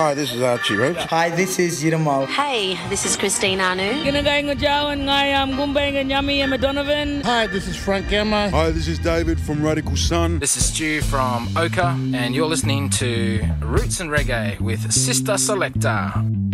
Hi, this is Archie Roach. Hi, this is Yiramal. Hey, this is Christine Anu. Donovan. Hi, this is Frank Gamma. Hi, this is David from Radical Sun. This is Stu from Oka, and you're listening to Roots and Reggae with Sister Selector.